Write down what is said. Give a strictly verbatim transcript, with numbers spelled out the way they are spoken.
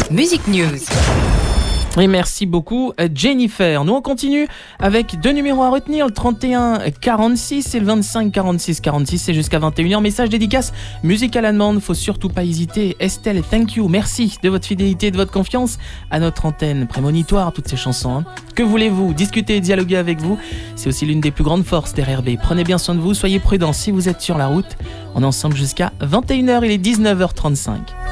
Music News. Oui, merci beaucoup Jennifer. Nous on continue avec deux numéros à retenir, le trente et un quarante-six et le vingt-cinq quarante-six quarante-six, c'est jusqu'à vingt et une heures. Message dédicace, musique à la demande, faut surtout pas hésiter. Estelle, thank you, merci de votre fidélité, de votre confiance à notre antenne prémonitoire, toutes ces chansons. Hein. Que voulez-vous? Discuter et dialoguer avec vous, c'est aussi l'une des plus grandes forces d'R R B. Prenez bien soin de vous, soyez prudents si vous êtes sur la route. On est ensemble jusqu'à vingt et une heures, il est dix-neuf heures trente-cinq.